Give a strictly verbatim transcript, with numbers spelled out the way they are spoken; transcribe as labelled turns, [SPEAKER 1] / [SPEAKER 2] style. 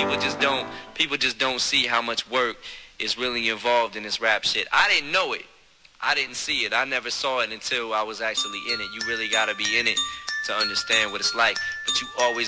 [SPEAKER 1] people just don't people just don't see how much work is really involved in this rap shit. I didn't know it. I didn't see it. I never saw it until I was actually in it. You really gotta be in it to understand what it's like. But you always